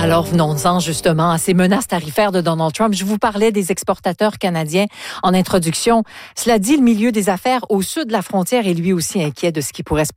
Alors, venons-en justement à ces menaces tarifaires de Donald Trump. Je vous parlais des exportateurs canadiens en introduction. Cela dit, le milieu des affaires au sud de la frontière est lui aussi inquiet de ce qui pourrait se